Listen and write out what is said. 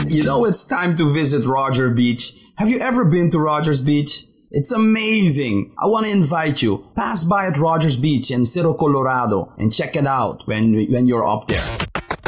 You know it's time to visit Roger Beach. Have you ever been to Rogers Beach? It's amazing. I want to invite you. Pass by at Rogers Beach in Cerro Colorado and check it out when you're up there.